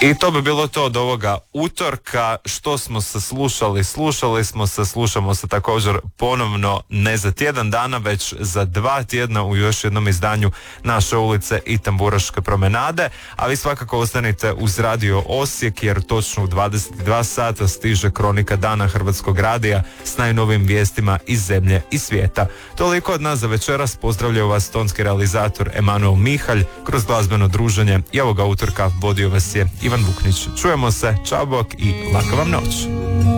I to bi bilo to od ovoga utorka. Što smo se slušali? Slušamo se također ponovno ne za tjedan dana, već za 2 tjedna u još jednom izdanju Naše ulice i Tamburaške promenade. A vi svakako ostanite uz Radio Osijek, jer točno u 22 sata stiže kronika dana Hrvatskog radija s najnovim vijestima iz zemlje i svijeta. Toliko od nas za večeras. Pozdravljaju vas tonski realizator Emanuel Mihalj. Kroz glazbeno druženje i ovoga utorka vodio vas je Ivan Vuknić. Čujemo se, čao bok i laka vam noć.